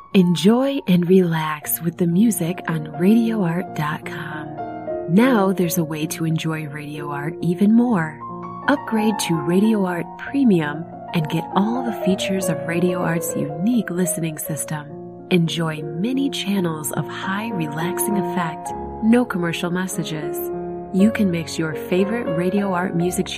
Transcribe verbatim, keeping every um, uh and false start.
Enjoy and relax with the music on radio art dot com. Now there's a way to enjoy Radio Art even more. Upgrade to Radio Art Premium and get all the features of Radio Art's unique listening system. Enjoy many channels of high relaxing effect, no commercial messages. You can mix your favorite Radio Art music